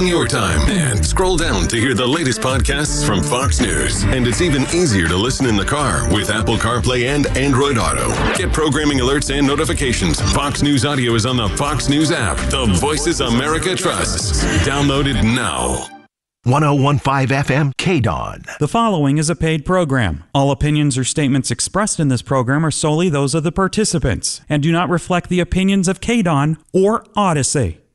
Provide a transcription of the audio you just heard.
your time and scroll down to hear the latest podcasts from Fox News. And it's even easier to listen in the car with Apple CarPlay and Android Auto. Get programming alerts and notifications. Fox News Audio is on the Fox News app. The voices America trusts. Download it now. 101.5 FM KDON. The following is a paid program. All opinions or statements expressed in this program are solely those of the participants and do not reflect the opinions of KDON or Odyssey.